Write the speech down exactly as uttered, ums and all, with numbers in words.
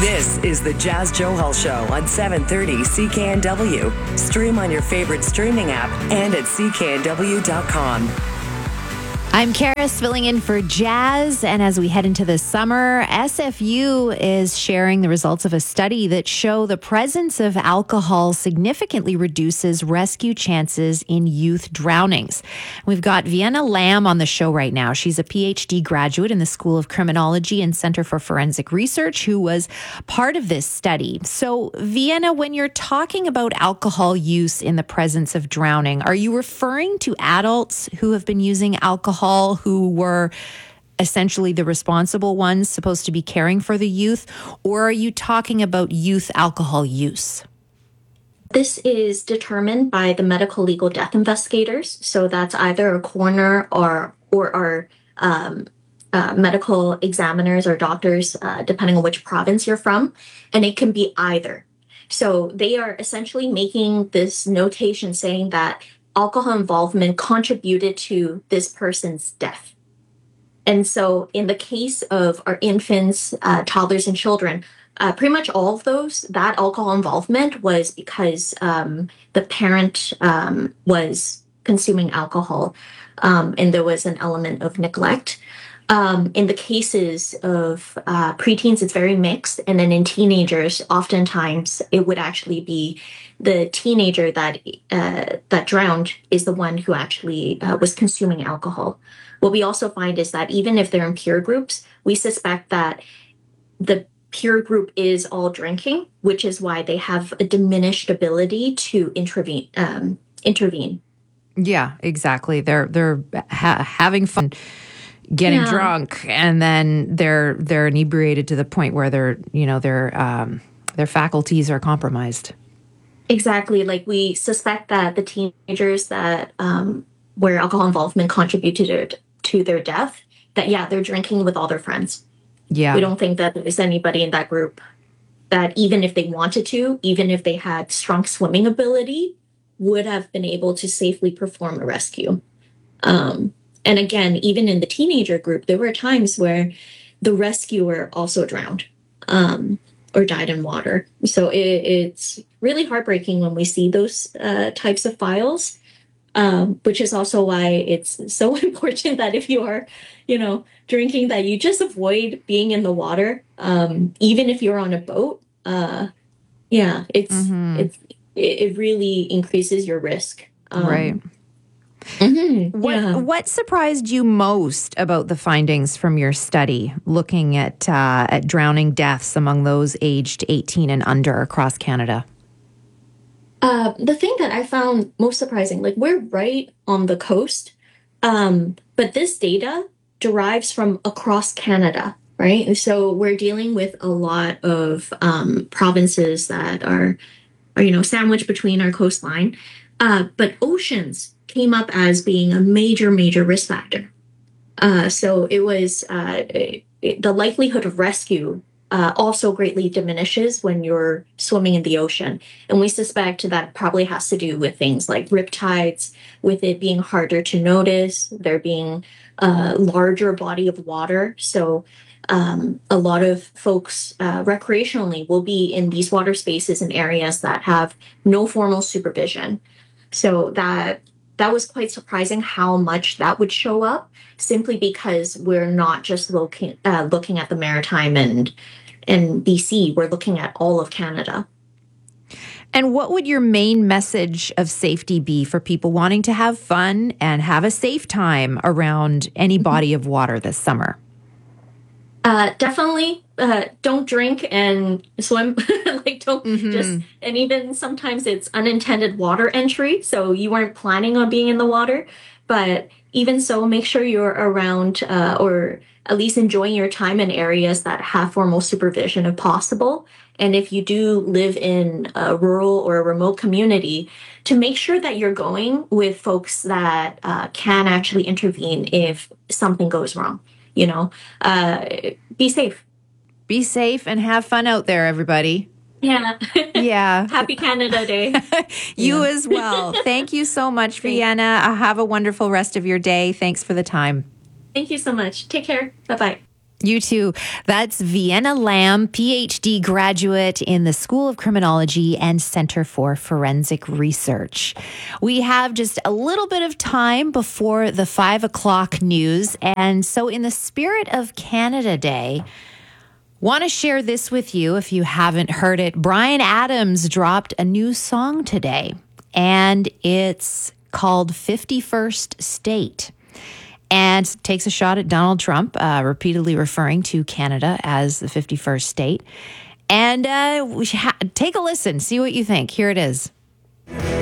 This is the Jas Johal Show on seven thirty C K N W. Stream on your favorite streaming app and at C K N W dot com. I'm Karis filling in for Jas, and as we head into the summer, S F U is sharing the results of a study that show the presence of alcohol significantly reduces rescue chances in youth drownings. We've got Vienna Lamb on the show right now. She's a P H D graduate in the School of Criminology and Center for Forensic Research who was part of this study. So, Vienna, when you're talking about alcohol use in the presence of drowning, are you referring to adults who have been using alcohol who were essentially the responsible ones supposed to be caring for the youth, or are you talking about youth alcohol use? This is determined by the medical legal death investigators. So that's either a coroner or or our um, uh, medical examiners or doctors, uh, depending on which province you're from. And it can be either. So they are essentially making this notation saying that alcohol involvement contributed to this person's death. And so in the case of our infants, uh, toddlers, and children, uh, pretty much all of those, that alcohol involvement was because um, the parent um, was consuming alcohol, um, and there was an element of neglect. Um, in the cases of uh, preteens, it's very mixed. And then in teenagers, oftentimes it would actually be the teenager that uh, that drowned is the one who actually uh, was consuming alcohol. What we also find is that even if they're in peer groups, we suspect that the peer group is all drinking, which is why they have a diminished ability to intervene. Um, intervene. Yeah, exactly. They're they're ha- having fun, getting yeah. drunk, and then they're they're inebriated to the point where their you know their um, their faculties are compromised. Exactly. Like we suspect that the teenagers that um, where alcohol involvement contributed to their, to their death, that yeah, they're drinking with all their friends. Yeah, we don't think that there's anybody in that group that even if they wanted to, even if they had strong swimming ability, would have been able to safely perform a rescue. Um, And again, even in the teenager group, there were times where the rescuer also drowned um, or died in water. So it, it's really heartbreaking when we see those uh, types of files, um, which is also why it's so important that if you are, you know, drinking, that you just avoid being in the water, um, even if you're on a boat. Uh, yeah, it's mm-hmm. it's it really increases your risk. Um, right. Mm-hmm. What yeah. what surprised you most about the findings from your study, looking at uh, at drowning deaths among those aged eighteen and under across Canada? Uh, the thing that I found most surprising, like we're right on the coast, um, but this data derives from across Canada, right? So we're dealing with a lot of um, provinces that are, are, you know, sandwiched between our coastline, uh, but oceans came up as being a major, major risk factor. Uh, so it was uh, it, the likelihood of rescue uh, also greatly diminishes when you're swimming in the ocean. And we suspect that probably has to do with things like riptides, with it being harder to notice, there being a larger body of water. So um, a lot of folks uh, recreationally will be in these water spaces in areas that have no formal supervision. So that That was quite surprising how much that would show up, simply because we're not just looking uh, looking at the Maritime and and B C. We're looking at all of Canada. And what would your main message of safety be for people wanting to have fun and have a safe time around any body of water this summer? Uh, definitely uh, don't drink and swim. Like don't mm-hmm. just, and even sometimes it's unintended water entry. So you weren't planning on being in the water, but even so, make sure you're around uh, or at least enjoying your time in areas that have formal supervision if possible. And if you do live in a rural or a remote community, to make sure that you're going with folks that uh, can actually intervene if something goes wrong. You know, uh, be safe. Be safe and have fun out there, everybody. Yeah. Yeah. Happy Canada Day. You yeah. as well. Thank you so much, Vienna. Uh, have a wonderful rest of your day. Thanks for the time. Thank you so much. Take care. Bye-bye. You too. That's Vienna Lam, P H D graduate in the School of Criminology and Center for Forensic Research. We have just a little bit of time before the five o'clock news. And so in the spirit of Canada Day, want to share this with you if you haven't heard it. Bryan Adams dropped a new song today, and it's called fifty-first State, and takes a shot at Donald Trump, uh, repeatedly referring to Canada as the fifty-first state. And uh, we ha- take a listen, see what you think. Here it is.